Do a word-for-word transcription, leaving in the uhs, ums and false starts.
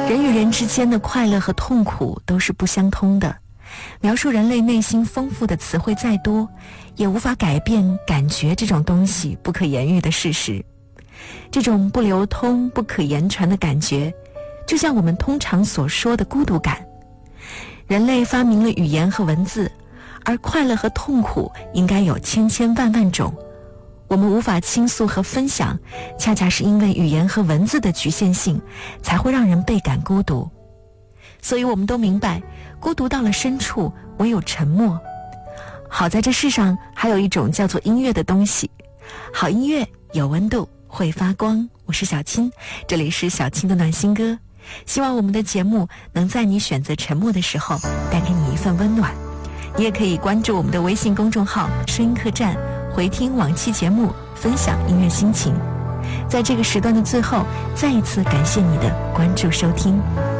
人与人之间的快乐和痛苦都是不相通的，描述人类内心丰富的词汇再多，也无法改变感觉这种东西不可言喻的事实。这种不流通、不可言传的感觉，就像我们通常所说的孤独感。人类发明了语言和文字，而快乐和痛苦应该有千千万万种。我们无法倾诉和分享，恰恰是因为语言和文字的局限性，才会让人倍感孤独。所以我们都明白，孤独到了深处，唯有沉默。好在这世上还有一种叫做音乐的东西，好音乐有温度，会发光。我是小青，这里是小青的暖心歌。希望我们的节目能在你选择沉默的时候，带给你一份温暖。你也可以关注我们的微信公众号声音客栈，回听往期节目，分享音乐心情。在这个时段的最后，再一次感谢你的关注收听。